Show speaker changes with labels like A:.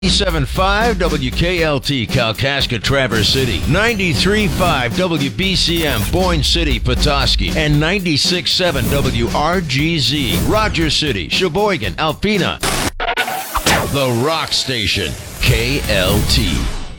A: 97.5 WKLT Kalkaska Traverse City, 93.5 WBCM Boyne City Petoskey, and 96.7 WRGZ Rogers City, Sheboygan, Alpena. The Rock Station, KLT.